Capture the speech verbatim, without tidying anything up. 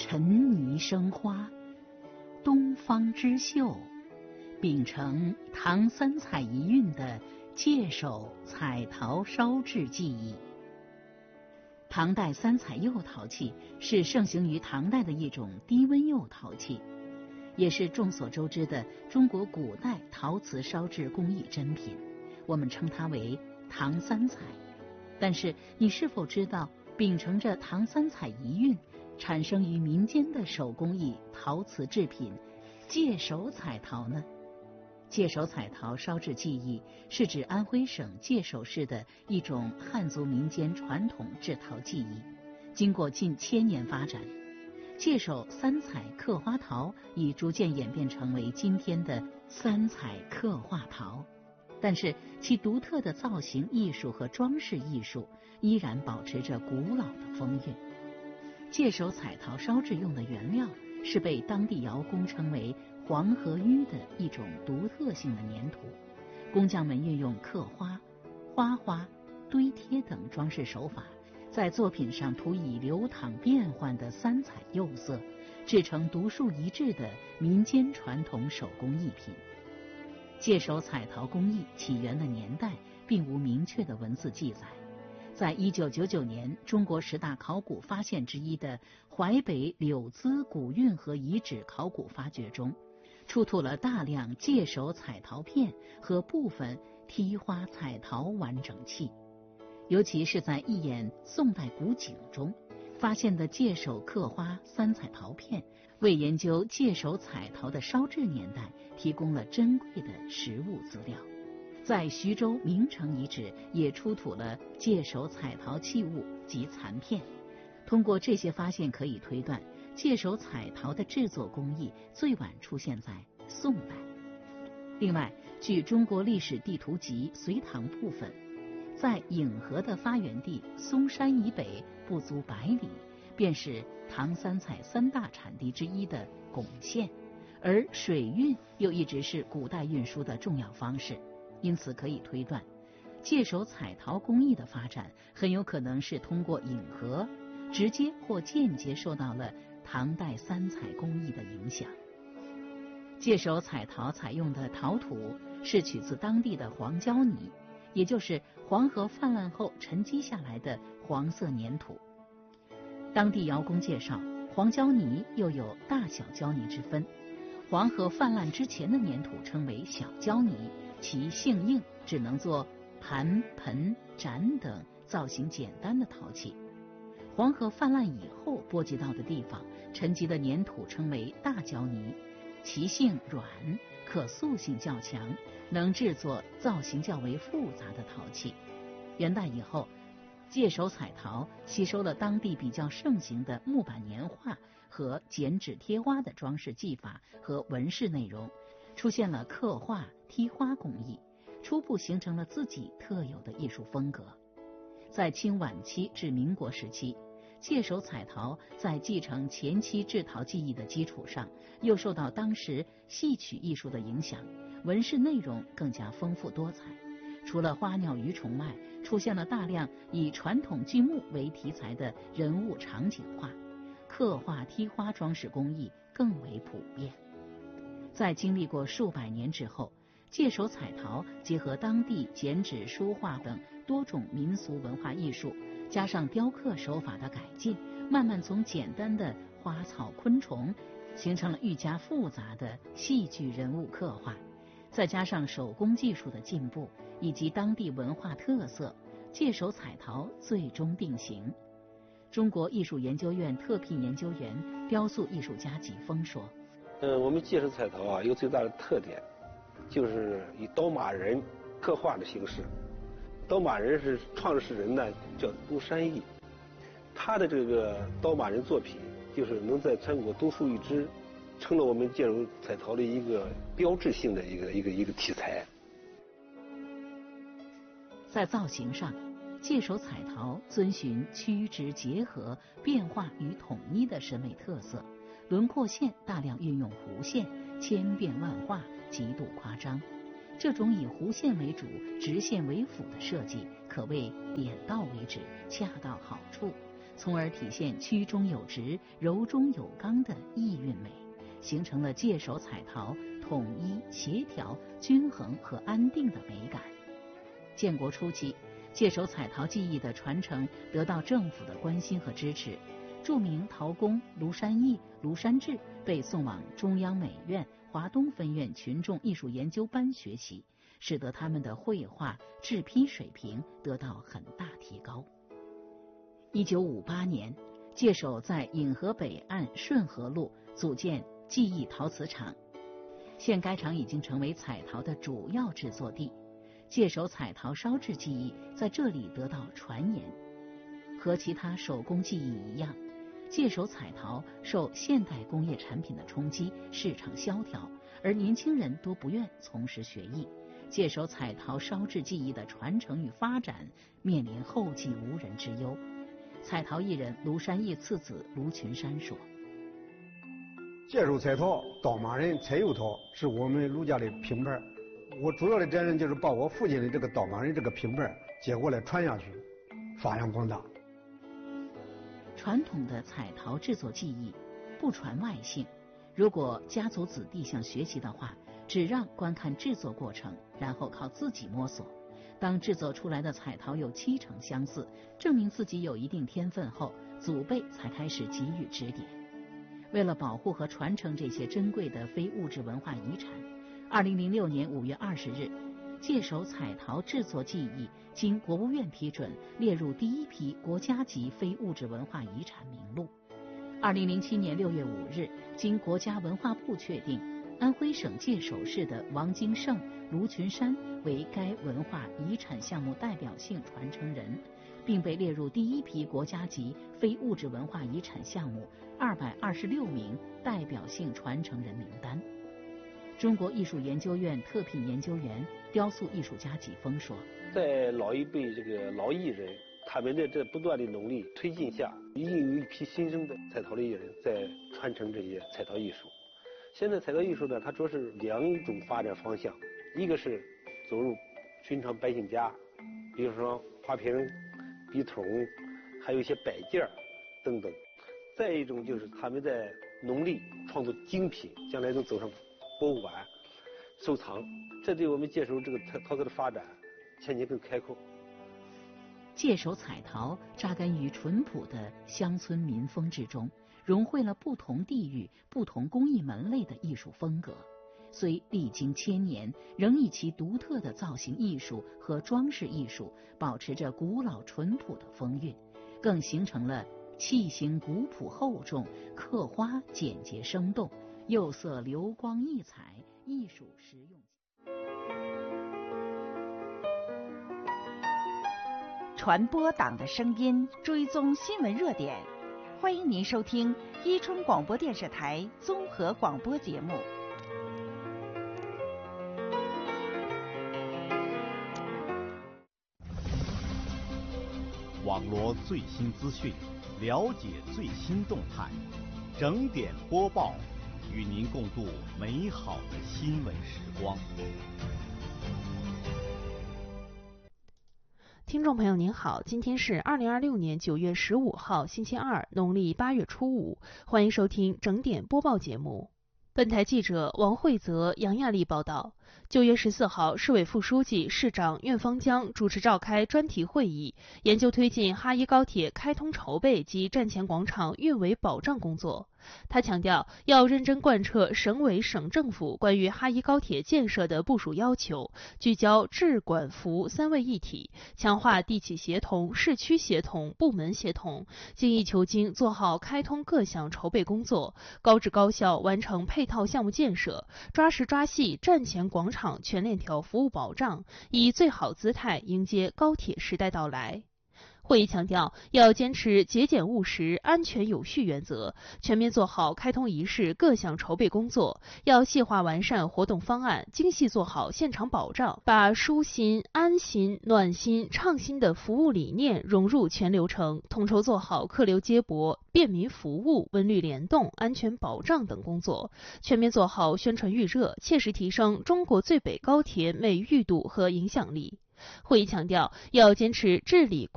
尘泥生花，东方之秀，秉承唐三彩遗韵的界首彩陶烧制技艺。唐代三彩釉陶器是盛行于唐代的一种低温釉陶器，也是众所周知的中国古代陶瓷烧制工艺珍品，我们称它为唐三彩。但是你是否知道，秉承着唐三彩遗韵，产生于民间的手工艺陶瓷制品界首彩陶呢？界首彩陶烧制技艺是指安徽省界首市的一种汉族民间传统制陶技艺，经过近千年发展，界首三彩刻花陶已逐渐演变成为今天的三彩刻画陶。但是其独特的造型艺术和装饰艺术依然保持着古老的风韵。界首彩陶烧制用的原料是被当地窑工称为黄河淤的一种独特性的粘土，工匠们运用刻花、花花、堆贴等装饰手法，在作品上涂以流淌变幻的三彩釉色，制成独树一帜的民间传统手工艺品。界首彩陶工艺起源的年代并无明确的文字记载，在一九九九年中国十大考古发现之一的淮北柳滋古运河遗址考古发掘中，出土了大量界首彩陶片和部分梯花彩陶完整器，尤其是在一眼宋代古井中发现的界首刻花三彩陶片，为研究界首彩陶的烧制年代提供了珍贵的实物资料。在徐州明城遗址也出土了界首彩陶器物及残片，通过这些发现可以推断，界首彩陶的制作工艺最晚出现在宋代。另外，据中国历史地图集隋唐部分，在颍河的发源地嵩山以北不足百里，便是唐三彩三大产地之一的巩县，而水运又一直是古代运输的重要方式，因此可以推断，界首彩陶工艺的发展很有可能是通过颍河，直接或间接受到了唐代三彩工艺的影响。界首彩陶采用的陶土是取自当地的黄胶泥，也就是黄河泛滥后沉积下来的黄色粘土。当地窑工介绍，黄胶泥又有大小胶泥之分，黄河泛滥之前的粘土称为小胶泥，其性硬，只能做盘、盆、盏等造型简单的陶器。黄河泛滥以后波及到的地方沉积的粘土称为大胶泥，其性软，可塑性较强，能制作造型较为复杂的陶器。元代以后，界首彩陶吸收了当地比较盛行的木板年画和剪纸贴花的装饰技法和纹饰内容，出现了刻画、贴花工艺，初步形成了自己特有的艺术风格。在清晚期至民国时期，界首彩陶在继承前期制陶技艺的基础上，又受到当时戏曲艺术的影响，纹饰内容更加丰富多彩。除了花鸟鱼虫外，出现了大量以传统剧目为题材的人物场景画，刻画贴花装饰工艺更为普遍。在经历过数百年之后，界首彩陶结合当地剪纸、书画等多种民俗文化艺术，加上雕刻手法的改进，慢慢从简单的花草昆虫形成了愈加复杂的戏剧人物刻画，再加上手工技术的进步以及当地文化特色，界首彩陶最终定型。中国艺术研究院特聘研究员、雕塑艺术家纪峰说： 呃，我们界首彩陶啊，有最大的特点，就是以刀马人刻画的形式。刀马人是创始人呢，叫杜山义，他的这个刀马人作品，就是能在全国独树一帜，成了我们界首彩陶的一个标志性的一个一个一个题材。 在造型上，界首彩陶遵循曲直结合、变化与统一的审美特色，轮廓线大量运用弧线，千变万化，极度夸张。这种以弧线为主、直线为辅的设计，可谓点到为止，恰到好处， 从而体现曲中有直、柔中有刚的意韵美，形成了界首彩陶统一、协调、均衡和安定的美感。建国初期，界首彩陶技艺的传承得到政府的关心和支持，著名陶工卢山义、卢山志被送往中央美院华东分院群众艺术研究班学习，使得他们的绘画、制坯水平得到很大提高。一九五八年，界首在颍河北岸顺河路组建技艺陶瓷厂，现该厂已经成为彩陶的主要制作地。界首彩陶烧制技艺在这里得到传研。和其他手工技艺一样，界首彩陶受现代工业产品的冲击，市场萧条，而年轻人都不愿从事学艺，界首彩陶烧制技艺的传承与发展面临后继无人之忧。彩陶艺人卢山义次子卢群山说： 界首彩陶刀马人彩釉陶是我们卢家的品牌，我主要的责任就是把我父亲的这个刀马人这个品牌接过来传下去，发扬光大。 传统的彩陶制作技艺不传外姓，如果家族子弟想学习的话，只让观看制作过程，然后靠自己摸索。当制作出来的彩陶有七成相似，证明自己有一定天分后，祖辈才开始给予指点。为了保护和传承这些珍贵的非物质文化遗产，二零零六年五月二十日，界首彩陶制作技艺经国务院批准，列入第一批国家级非物质文化遗产名录。二零零七年六月五日，经国家文化部确定，安徽省界首市的王金胜、卢群山为该文化遗产项目代表性传承人，并被列入第一批国家级非物质文化遗产项目二百二十六名代表性传承人名单。中国艺术研究院特聘研究员、雕塑艺术家纪峰说： 在老一辈这个老艺人他们的这不断的努力推进下，已经有一批新生的彩陶的艺人在传承这些彩陶艺术。现在彩陶艺术呢，它主要是两种发展方向，一个是走入寻常百姓家，比如说花瓶、笔筒，还有一些摆件等等；再一种就是他们在努力创作精品，将来能走上博物馆收藏，这对我们界首这个陶瓷的发展前景更开阔。 界首彩陶扎根于淳朴的乡村民风之中，融汇了不同地域、不同工艺门类的艺术风格，虽历经千年，仍以其独特的造型艺术和装饰艺术保持着古老淳朴的风韵，更形成了器型古朴厚重、刻花简洁生动、釉色流光溢彩、艺术实用。 传播党的声音，追踪新闻热点，欢迎您收听伊春广播电视台综合广播节目。 网罗最新资讯，了解最新动态，整点播报，与您共度美好的新闻时光。 听众朋友您好，今天是二零二六年九月十五号星期二，农历八月初五，欢迎收听整点播报节目。本台记者王慧泽、杨亚丽报道。九月十四号，市委副书记、市长苑方江主持召开专题会议，研究推进哈一高铁开通筹备及站前广场运维保障工作。他强调，要认真贯彻省委省政府关于哈一高铁建设的部署要求，聚焦治管服三位一体，强化地企协同、市区协同、部门协同，精益求精做好开通各项筹备工作，高质高效完成配套项目建设，抓实抓细站前广场全链条服务保障，以最好姿态迎接高铁时代到来。会议强调，要坚持节俭务实、安全有序原则，全面做好开通仪式各项筹备工作，要细化完善活动方案，精细做好现场保障，把舒心、安心、暖心、畅心的服务理念融入全流程，统筹做好客流接驳、便民服务、文旅联动、安全保障等工作，全面做好宣传预热，切实提升中国最北高铁美誉度和影响力。会议强调，要坚持治理